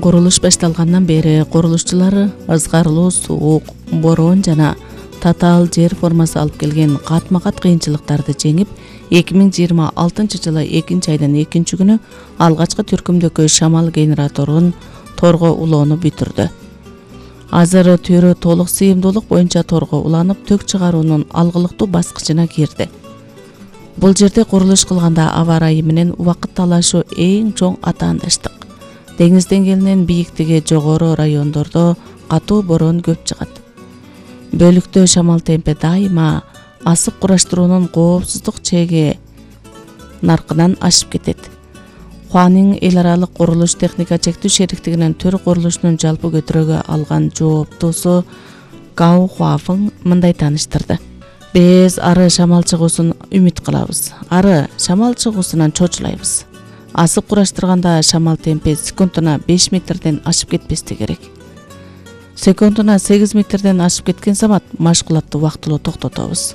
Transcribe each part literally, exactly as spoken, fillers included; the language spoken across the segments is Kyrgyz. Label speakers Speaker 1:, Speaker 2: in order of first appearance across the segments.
Speaker 1: Курулуш башталгандан бери курулушчулар ызгарлуу суук, бороон жана татаал жер формасы алып келген катма-кат кыйынчылыктарды жеңип, эки миң жыйырма алтынчы жылы экинчи айдын экинчи күнү алгачкы түркүмдөгү шамал генераторун торго улоону бүтүрдү. Азыр төрө толук сыйымдуулук боюнча торго уланып, тök чыгаруунун алгылыктуу баскычына кирди. Бул жерде курулуш кылганда аба ырайы менен убакыт талашуу эң чоң атаандаштык. Деңиз деңгээлинин бийиктиги жогору райондордо катуу бороон көп чыгат. Бөлүктө шамал темпи дайыма асык кураштыруунун коопсуздук чеги наркынан ашып кетет. Хуанин эл аралык курулуш техника чектүү шериктигинин төр курулушунун жалпы көтөрөгө алган жооптосу Гау Хуафың мындай тааныштырды. Биз ары шамал чыгуусун үмүт кылабыз. Ары шамал чыгуусунан чочулайбыз. Асык кураштырганда шамал темпи секундуна беш метрден ашып кетпести керек. Секундуна сегиз метрден ашып кеткен замат машгулатты убактылуу токтотобуз.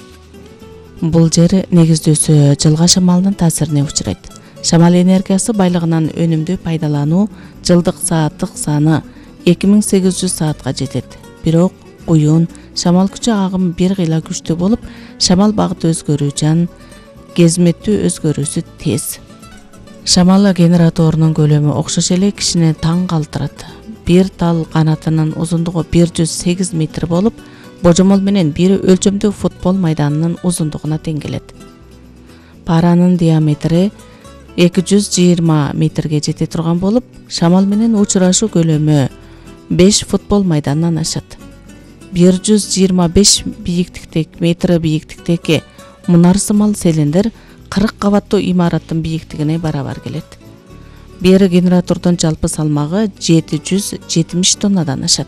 Speaker 1: Бул жер негиздөөсү жылга шамалынын таасирине учурайт. Шамал энергиясы байлыгынан өнүмдүү пайдалануу жылдык сааттык саны эки миң сегиз жүз саатка жетет. Бирок уюн шамал күчү агым бир кыйла күчтүү болуп, шамал багыты өзгөрүү жан кезметтүү өзгөрүүсү тез. Шамал генераторунун көлөмү окшош эле кишини таң калтырат. Бир тал канатынын узундугу бир жүз сегиз метр болуп, божомол менен бир өлчөмдүү футбол майданынын узундугуна тең келет. Паранын диаметри эки жүз жыйырма метрге жете турган болуп, шамал менен учурашуу көлөмү беш футбол майданынан ашат. бир жүз жыйырма беш бийиктиктеги метр бийиктиктеги мунар сымал цилиндр кырк кабаттуу имараттын бийиктигине барабар келет. Бир генератордун жалпы салмагы жети жүз жетимиш тоннадан ашат.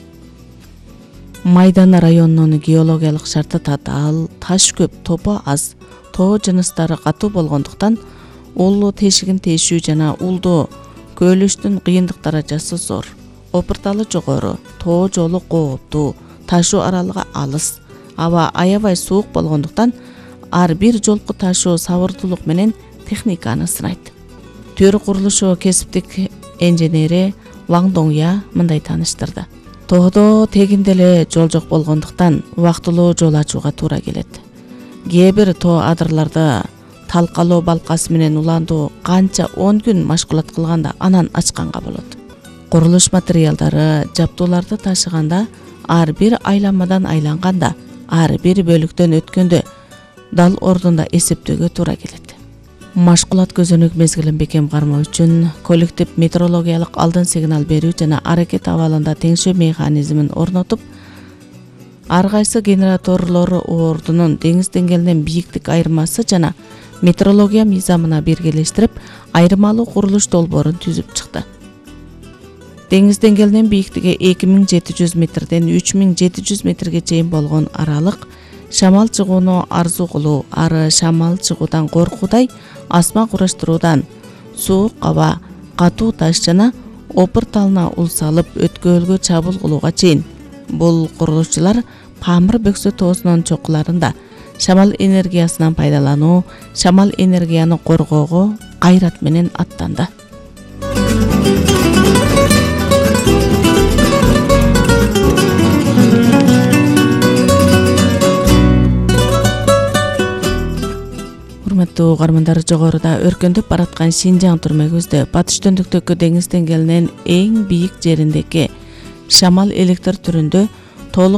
Speaker 1: Майдан районунун геологиялык шарты татаал, таш көп, топо аз, тоо жыныстары катуу болгондуктан уулу тешигин тешүү жана уулду көөлүштүн кыйындык даражасы зор. Опурталы жогору, тоо жолу кооптуу, ташуу аралыгы алыс, аба аябай суук болгондуктан ар бир жолку ташуу сабырдуулук менен техниканы сынайт. Төр курулушу кесиптик инженери Ваң Доңя мындай тааныштырды. Тоодо тегинде эле жол жок болгондуктан убактылуу жол ачууга туура келет. Кээ бир тоо адырларды талкалоо балкасы менен уландуу канча он күн машгулат кылганда анан ачканга болот. Курулуш материалдары, жаптууларды ташыганда, ар бир айланмадан айланганда, ар бир бөлүктөн өткөндө дал ордунда эсептөөгө туура келет. Машгулат көзөнөк мезгилин бекем кармоо үчүн коллектив метеорологиялык алдын сигнал берүү жана аракет абалында теңшөө механизмин орнотуп, ар кайсы генераторлор ордунун деңиз деңгээлинен бийиктик айырмасы жана метеорология мыйзамына биргелештирип, айырмалуу курулуш долбоорун түзүп чыкты. Деңиз деңгээлинин бийиктиги эки миң жети жүз метрден үч миң жети жүз метрге чейин болгон аралык шамал чыгууну арзуу кылуу, ары шамал чыгуудан коркуудай асма кураштыруудан суук аба, катуу таш жана опур талына ул салып өткөөлгө чабуул кылууга чейин. Бул курулушчулар Памыр бөксө тоосунун чокуларында шамал энергиясынан пайдалануу, шамал энергияны коргоого кайрат менен аттанды. Урматтуу угармандар, жогоруда өркөндөп бараткан Шинжаң түрмөгүбүздө батыш түндүктөгү деңиз деңгээлинин эң бийик жериндеги шамал электр түрүндө